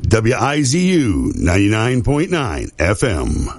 WIZU 99.9 FM.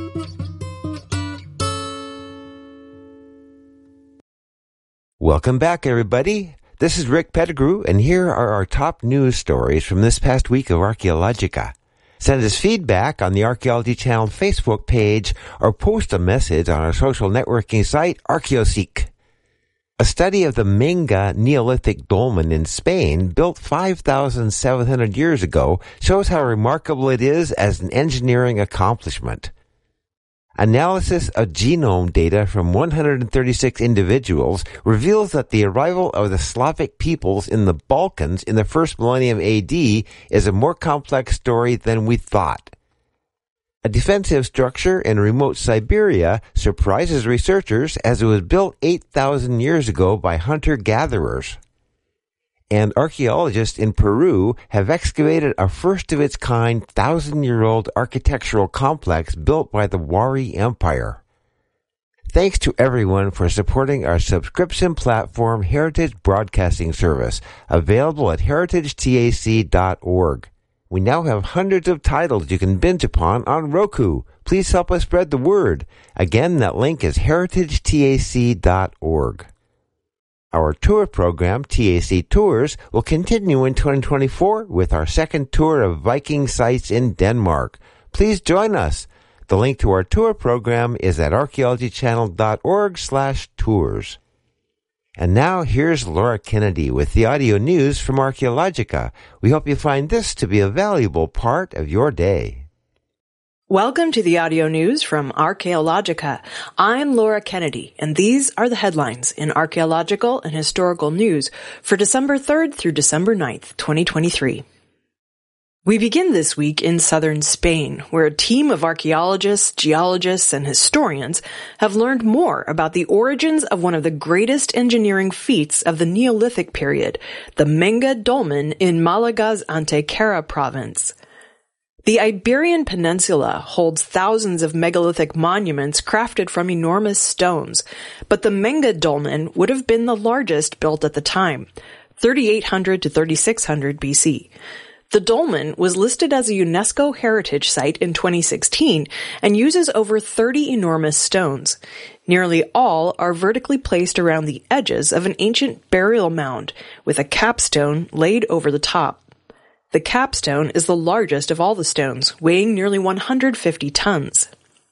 Welcome back, everybody. This is Rick Pettigrew, and here are our top news stories from this past week of Archaeologica. Send us feedback on the Archaeology Channel Facebook page or post a message on our social networking site, Archaeoseek. A study of the Menga Neolithic dolmen in Spain, built 5,700 years ago, shows how remarkable it is as an engineering accomplishment. Analysis of genome data from 136 individuals reveals that the arrival of the Slavic peoples in the Balkans in the first millennium AD is a more complex story than we thought. A defensive structure in remote Siberia surprises researchers as it was built 8,000 years ago by hunter-gatherers. And archaeologists in Peru have excavated a first-of-its-kind 1,000-year-old architectural complex built by the Wari Empire. Thanks to everyone for supporting our subscription platform Heritage Broadcasting Service, available at heritagetac.org. We now have hundreds of titles you can binge upon on Roku. Please help us spread the word. Again, that link is heritagetac.org. Our tour program, TAC Tours, will continue in 2024 with our second tour of Viking sites in Denmark. Please join us. The link to our tour program is at archaeologychannel.org/tours. And now here's Laura Kennedy with the audio news from Archaeologica. We hope you find this to be a valuable part of your day. Welcome to the audio news from Archaeologica. I'm Laura Kennedy, and these are the headlines in archaeological and historical news for December 3rd through December 9th, 2023. We begin this week in southern Spain, where a team of archaeologists, geologists, and historians have learned more about the origins of one of the greatest engineering feats of the Neolithic period, the Menga dolmen in Malaga's Antequera province. The Iberian Peninsula holds thousands of megalithic monuments crafted from enormous stones, but the Menga dolmen would have been the largest built at the time, 3,800 to 3,600 BC. The dolmen was listed as a UNESCO heritage site in 2016 and uses over 30 enormous stones. Nearly all are vertically placed around the edges of an ancient burial mound, with a capstone laid over the top. The capstone is the largest of all the stones, weighing nearly 150 tons.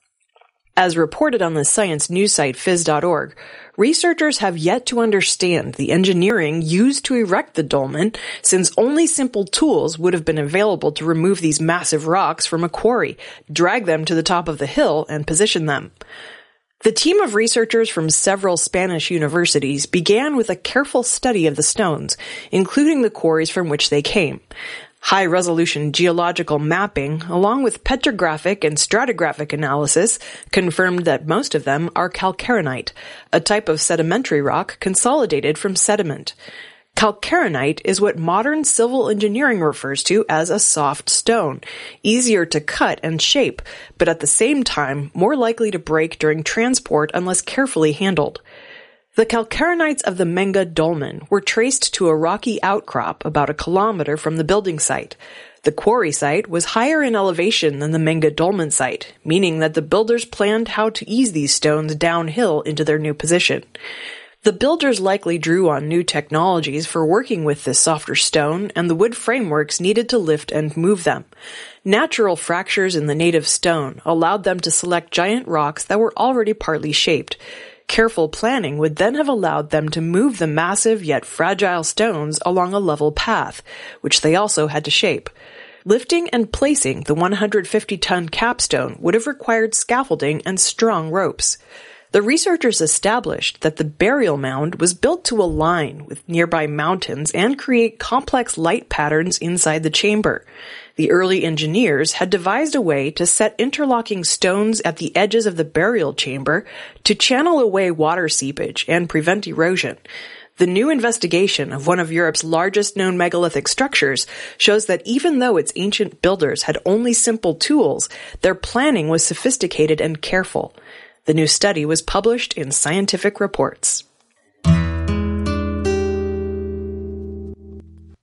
As reported on the science news site phys.org, researchers have yet to understand the engineering used to erect the dolmen, since only simple tools would have been available to remove these massive rocks from a quarry, drag them to the top of the hill, and position them. The team of researchers from several Spanish universities began with a careful study of the stones, including the quarries from which they came. High-resolution geological mapping, along with petrographic and stratigraphic analysis, confirmed that most of them are calcarenite, a type of sedimentary rock consolidated from sediment. Calcarenite is what modern civil engineering refers to as a soft stone, easier to cut and shape, but at the same time more likely to break during transport unless carefully handled. The calcarenites of the Menga dolmen were traced to a rocky outcrop about a kilometer from the building site. The quarry site was higher in elevation than the Menga dolmen site, meaning that the builders planned how to ease these stones downhill into their new position. The builders likely drew on new technologies for working with this softer stone and the wood frameworks needed to lift and move them. Natural fractures in the native stone allowed them to select giant rocks that were already partly shaped. Careful planning would then have allowed them to move the massive yet fragile stones along a level path, which they also had to shape. Lifting and placing the 150-ton capstone would have required scaffolding and strong ropes. The researchers established that the burial mound was built to align with nearby mountains and create complex light patterns inside the chamber. The early engineers had devised a way to set interlocking stones at the edges of the burial chamber to channel away water seepage and prevent erosion. The new investigation of one of Europe's largest known megalithic structures shows that even though its ancient builders had only simple tools, their planning was sophisticated and careful. The new study was published in Scientific Reports.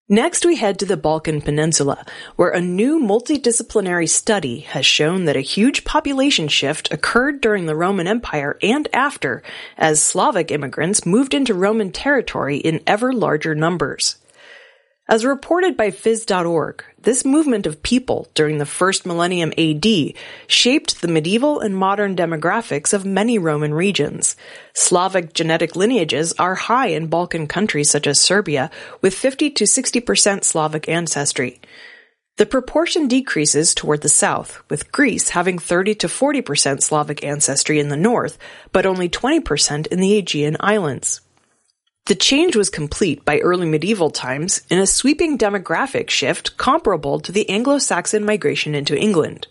Next, we head to the Balkan Peninsula, where a new multidisciplinary study has shown that a huge population shift occurred during the Roman Empire and after, as Slavic immigrants moved into Roman territory in ever larger numbers. As reported by Phys.org, this movement of people during the first millennium AD shaped the medieval and modern demographics of many Roman regions. Slavic genetic lineages are high in Balkan countries such as Serbia, with 50 to 60% Slavic ancestry. The proportion decreases toward the south, with Greece having 30 to 40% Slavic ancestry in the north, but only 20% in the Aegean Islands. The change was complete by early medieval times in a sweeping demographic shift comparable to the Anglo-Saxon migration into England.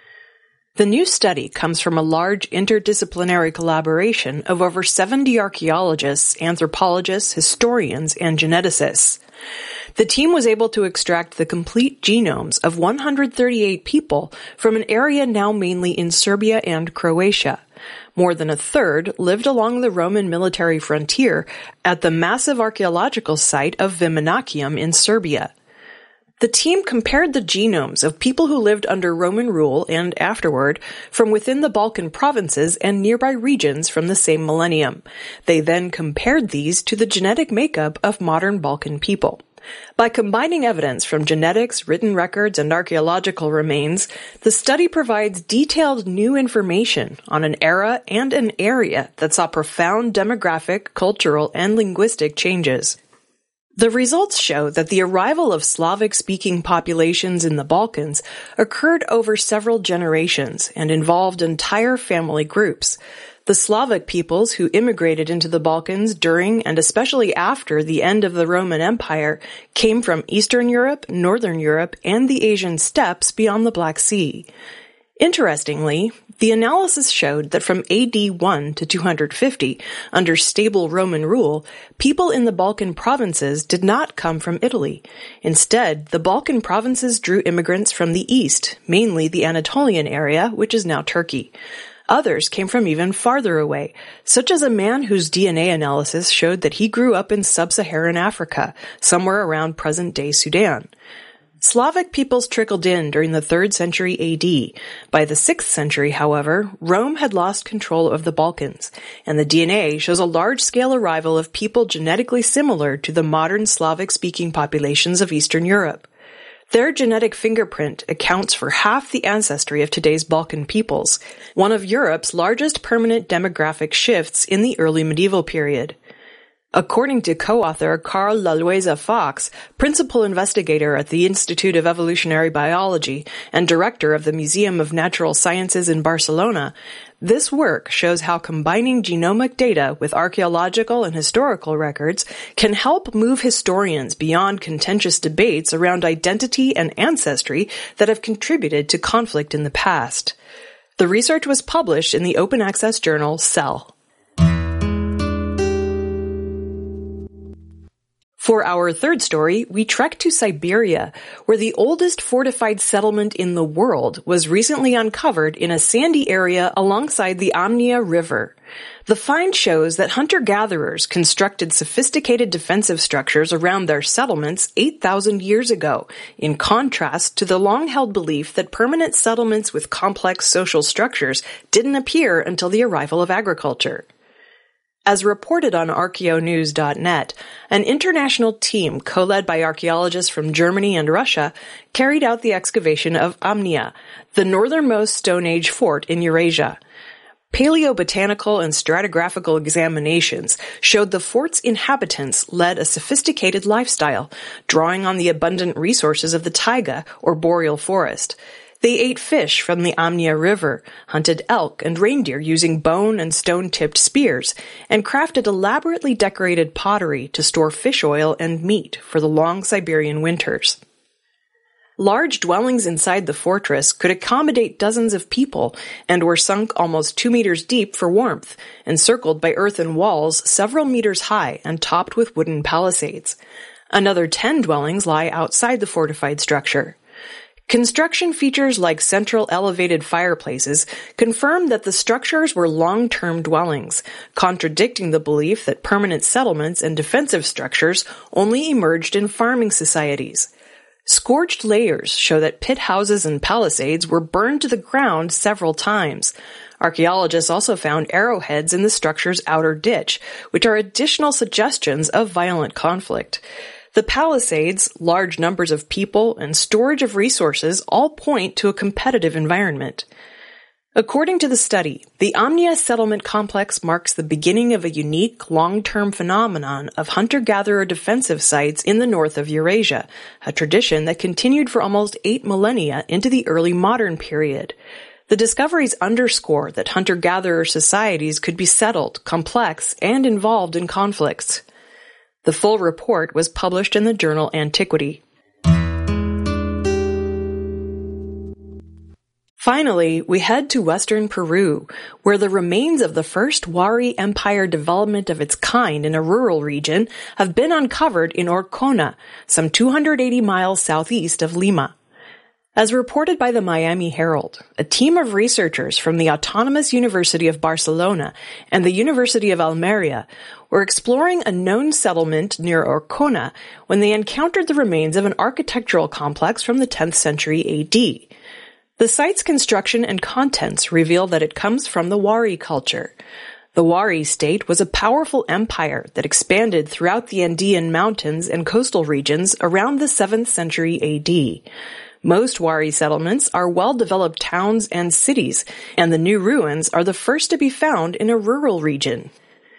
The new study comes from a large interdisciplinary collaboration of over 70 archaeologists, anthropologists, historians, and geneticists. The team was able to extract the complete genomes of 138 people from an area now mainly in Serbia and Croatia. More than a third lived along the Roman military frontier at the massive archaeological site of Viminacium in Serbia. The team compared the genomes of people who lived under Roman rule and afterward from within the Balkan provinces and nearby regions from the same millennium. They then compared these to the genetic makeup of modern Balkan people. By combining evidence from genetics, written records, and archaeological remains, the study provides detailed new information on an era and an area that saw profound demographic, cultural, and linguistic changes. The results show that the arrival of Slavic-speaking populations in the Balkans occurred over several generations and involved entire family groups. The Slavic peoples who immigrated into the Balkans during and especially after the end of the Roman Empire came from Eastern Europe, Northern Europe, and the Asian steppes beyond the Black Sea. Interestingly, the analysis showed that from AD 1 to 250, under stable Roman rule, people in the Balkan provinces did not come from Italy. Instead, the Balkan provinces drew immigrants from the east, mainly the Anatolian area, which is now Turkey. Others came from even farther away, such as a man whose DNA analysis showed that he grew up in sub-Saharan Africa, somewhere around present-day Sudan. Slavic peoples trickled in during the 3rd century AD. By the 6th century, however, Rome had lost control of the Balkans, and the DNA shows a large-scale arrival of people genetically similar to the modern Slavic-speaking populations of Eastern Europe. Their genetic fingerprint accounts for half the ancestry of today's Balkan peoples, one of Europe's largest permanent demographic shifts in the early medieval period. According to co-author Carl Lalueza Fox, principal investigator at the Institute of Evolutionary Biology and director of the Museum of Natural Sciences in Barcelona, this work shows how combining genomic data with archaeological and historical records can help move historians beyond contentious debates around identity and ancestry that have contributed to conflict in the past. The research was published in the open access journal Cell. For our third story, we trek to Siberia, where the oldest fortified settlement in the world was recently uncovered in a sandy area alongside the Amnia River. The find shows that hunter-gatherers constructed sophisticated defensive structures around their settlements 8,000 years ago, in contrast to the long-held belief that permanent settlements with complex social structures didn't appear until the arrival of agriculture. As reported on archaeonews.net, an international team co-led by archaeologists from Germany and Russia carried out the excavation of Amnia, the northernmost Stone Age fort in Eurasia. Paleobotanical and stratigraphical examinations showed the fort's inhabitants led a sophisticated lifestyle, drawing on the abundant resources of the taiga, or boreal forest. They ate fish from the Amnia River, hunted elk and reindeer using bone and stone-tipped spears, and crafted elaborately decorated pottery to store fish oil and meat for the long Siberian winters. Large dwellings inside the fortress could accommodate dozens of people and were sunk almost 2 meters deep for warmth, encircled by earthen walls several meters high and topped with wooden palisades. Another 10 dwellings lie outside the fortified structure. Construction features like central elevated fireplaces confirm that the structures were long-term dwellings, contradicting the belief that permanent settlements and defensive structures only emerged in farming societies. Scorched layers show that pit houses and palisades were burned to the ground several times. Archaeologists also found arrowheads in the structure's outer ditch, which are additional suggestions of violent conflict. The palisades, large numbers of people, and storage of resources all point to a competitive environment. According to the study, the Amnia settlement complex marks the beginning of a unique, long-term phenomenon of hunter-gatherer defensive sites in the north of Eurasia, a tradition that continued for almost 8 millennia into the early modern period. The discoveries underscore that hunter-gatherer societies could be settled, complex, and involved in conflicts. The full report was published in the journal Antiquity. Finally, we head to western Peru, where the remains of the first Wari Empire development of its kind in a rural region have been uncovered in Orcona, some 280 miles southeast of Lima. As reported by the Miami Herald, a team of researchers from the Autonomous University of Barcelona and the University of Almeria were exploring a known settlement near Orcona when they encountered the remains of an architectural complex from the 10th century AD. The site's construction and contents reveal that it comes from the Wari culture. The Wari state was a powerful empire that expanded throughout the Andean mountains and coastal regions around the 7th century AD. Most Wari settlements are well-developed towns and cities, and the new ruins are the first to be found in a rural region.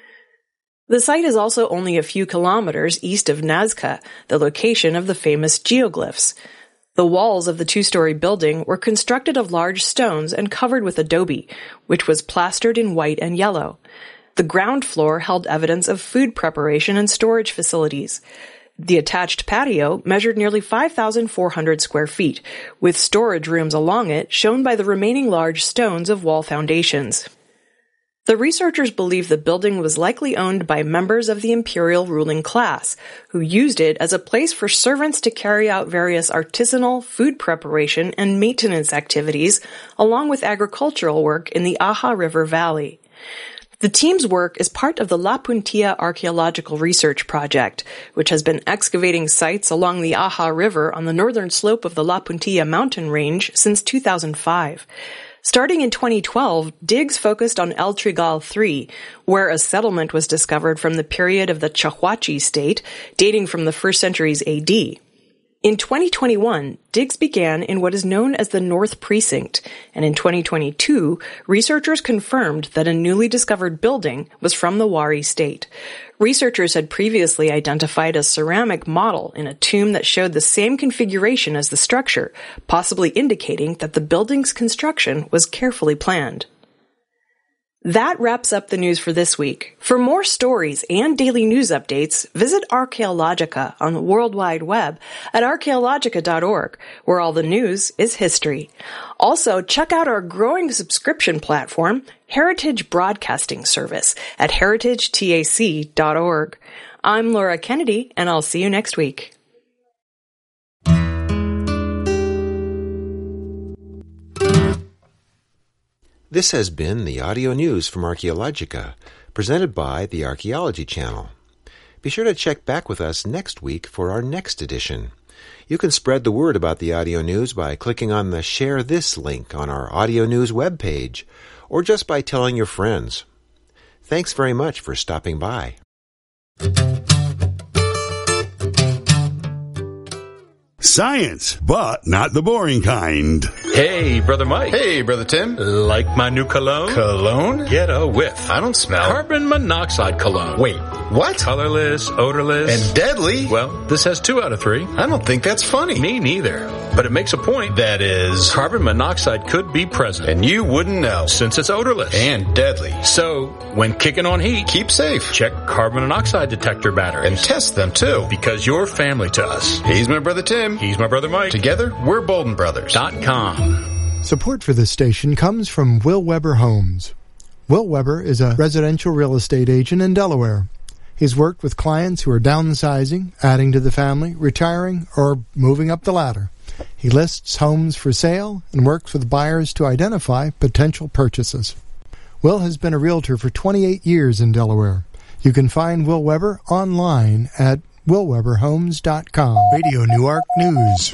The site is also only a few kilometers east of Nazca, the location of the famous geoglyphs. The walls of the two-story building were constructed of large stones and covered with adobe, which was plastered in white and yellow. The ground floor held evidence of food preparation and storage facilities. The attached patio measured nearly 5,400 square feet, with storage rooms along it shown by the remaining large stones of wall foundations. The researchers believe the building was likely owned by members of the imperial ruling class, who used it as a place for servants to carry out various artisanal, food preparation, and maintenance activities, along with agricultural work in the Aja River Valley. The team's work is part of the La Puntilla Archaeological Research Project, which has been excavating sites along the Aja River on the northern slope of the La Puntilla mountain range since 2005. Starting in 2012, digs focused on El Trigal III, where a settlement was discovered from the period of the Chahuachi state, dating from the 1st centuries AD. In 2021, digs began in what is known as the North Precinct, and in 2022, researchers confirmed that a newly discovered building was from the Wari state. Researchers had previously identified a ceramic model in a tomb that showed the same configuration as the structure, possibly indicating that the building's construction was carefully planned. That wraps up the news for this week. For more stories and daily news updates, visit Archaeologica on the World Wide Web at archaeologica.org, where all the news is history. Also, check out our growing subscription platform, Heritage Broadcasting Service, at heritagetac.org. I'm Laura Kennedy, and I'll see you next week. This has been the audio news from Archaeologica, presented by the Archaeology Channel. Be sure to check back with us next week for our next edition. You can spread the word about the audio news by clicking on the Share This link on our audio news webpage, or just by telling your friends. Thanks very much for stopping by. Science, but not the boring kind. Hey, Brother Mike. Hey, Brother Tim. Like my new cologne? Cologne? Get a whiff. I don't smell. Carbon monoxide cologne. Wait, what? Colorless, odorless. And deadly? Well, this has 2 out of 3. I don't think that's funny. Me neither. But it makes a point. That is... Carbon monoxide could be present. And you wouldn't know. Since it's odorless. And deadly. So, when kicking on heat, keep safe. Check carbon monoxide detector batteries. And test them, too. Because you're family to us. He's my Brother Tim. He's my Brother Mike. Together, we're Bolden Brothers. .com. Support for this station comes from Will Weber Homes. Will Weber is a residential real estate agent in Delaware. He's worked with clients who are downsizing, adding to the family, retiring, or moving up the ladder. He lists homes for sale and works with buyers to identify potential purchases. Will has been a realtor for 28 years in Delaware. You can find Will Weber online at willweberhomes.com. Radio Newark News.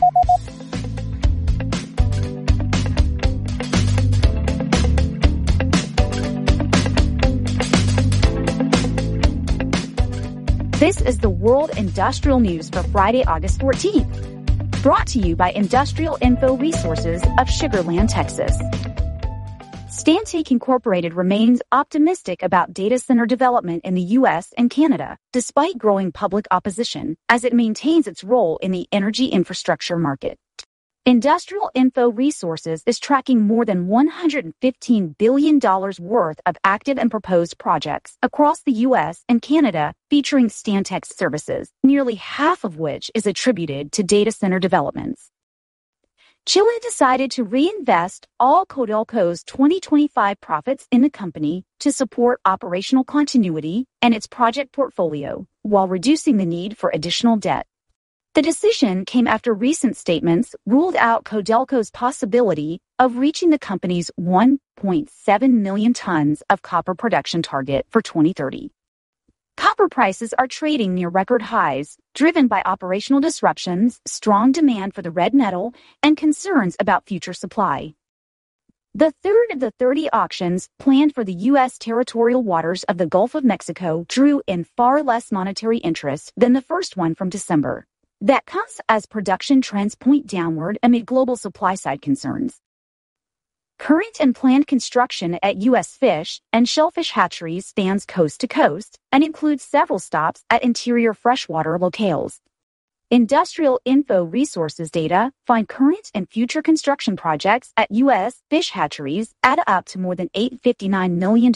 This is the World Industrial News for Friday, August 14th. Brought to you by Industrial Info Resources of Sugar Land, Texas. Stantec Incorporated remains optimistic about data center development in the U.S. and Canada, despite growing public opposition, as it maintains its role in the energy infrastructure market. Industrial Info Resources is tracking more than $115 billion worth of active and proposed projects across the U.S. and Canada featuring Stantec services, nearly half of which is attributed to data center developments. Chile decided to reinvest all Codelco's 2025 profits in the company to support operational continuity and its project portfolio, while reducing the need for additional debt. The decision came after recent statements ruled out Codelco's possibility of reaching the company's 1.7 million tons of copper production target for 2030. Copper prices are trading near record highs, driven by operational disruptions, strong demand for the red metal, and concerns about future supply. The third of the 30 auctions planned for the U.S. territorial waters of the Gulf of Mexico drew in far less monetary interest than the first one from December. That comes as production trends point downward amid global supply-side concerns. Current and planned construction at U.S. fish and shellfish hatcheries spans coast to coast and includes several stops at interior freshwater locales. Industrial Info Resources data find current and future construction projects at U.S. fish hatcheries add up to more than $859 million.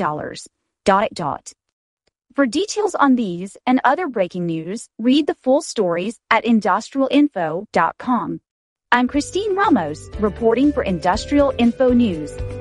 For details on these and other breaking news, read the full stories at industrialinfo.com. I'm Christine Ramos, reporting for Industrial Info News.